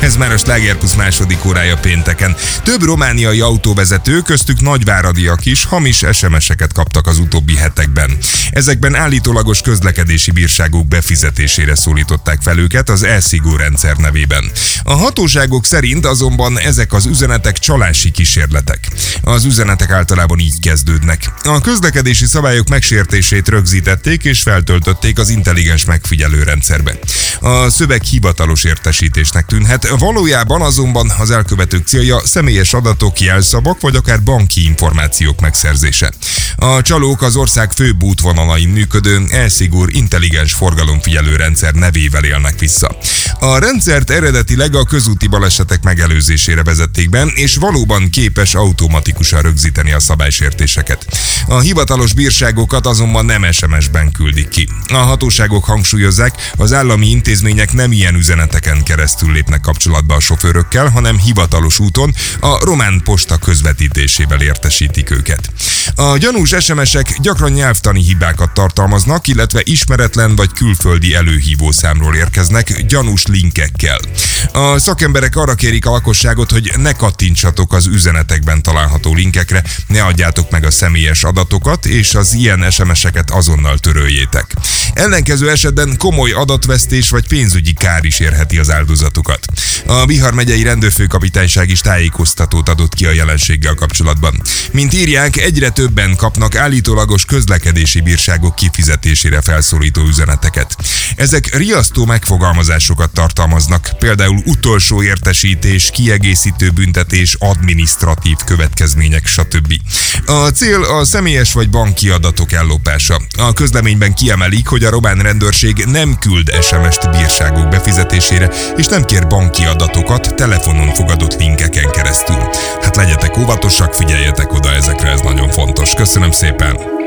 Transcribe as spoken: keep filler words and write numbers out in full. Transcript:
Ez már a Sláger Plusz második órája pénteken. Több romániai autóvezető, köztük nagyváradiak is hamis es em es-eket kaptak az utóbbi hetekben. Ezekben állítólagos közlekedési bírságok befizetésére szólították fel őket az e-Sigo rendszer nevében. A hatóságok szerint azonban ezek az üzenetek csalási kísérletek. Az üzenetek általában így kezdődnek. A közlekedési szabályok megsértését rögzítették és feltöltötték az intelligens megfigyelő rendszerbe. A szöveg hivatalos értesítésnek tűnhet, valójában azonban az elkövetők célja személyes adatok, jelszavak vagy akár banki információk megszerzése. A csalók az ország főbb útvonalain működő e-Sigo intelligens forgalomfigyelő rendszer nevével élnek vissza. A rendszert eredetileg a közúti balesetek megelőzésére vezették be, és valóban képes automatikusan rögzíteni a szabálysértéseket. A hivatalos bírságokat azonban nem es em es-ben küldik ki. A hatóságok hangsúlyozzák, az állami intézmények nem ilyen üzeneteken keresztül lépnek kapcsolatba a sofőrökkel, hanem hivatalos úton a román posta közvetítésével értesítik őket. A gyanús es em es-ek gyakran nyelvtani hibákat tartalmaznak, illetve ismeretlen vagy külföldi előhívószámról érkeznek gyanús linkekkel. A szakemberek arra kérik a lakosságot, hogy ne kattintsatok az üzenetekben található linkekre, ne adjátok meg a személyes adatokat, és az ilyen es em es-eket azonnal töröljétek. Ellenkező esetben komoly adatvesztés vagy pénzügyi kár is érheti az áldozatokat. A Bihar megyei rendőrfőkapitányság is tájékoztatót adott ki a jelenséggel kapcsolatban. Mint írják, egyre többen kapnak állítólagos közlekedési bírságok kifizetésére felszólító üzeneteket. Ezek riasztó megfogalmazásokat tartalmaznak, például utolsó értesítés, kiegészítő büntetés, adminisztratív következmények, stb. A cél a személyes vagy banki adatok ellopása. A közleményben kiemelik, hogy a román rendőrség nem küld es em es-t bírságok befizetésére, és nem kér banki adatokat telefonon fogadott linkeken keresztül. Hát legyetek óvatosak, figyeljetek oda ezekre, ez nagyon fontos. Köszönöm szépen!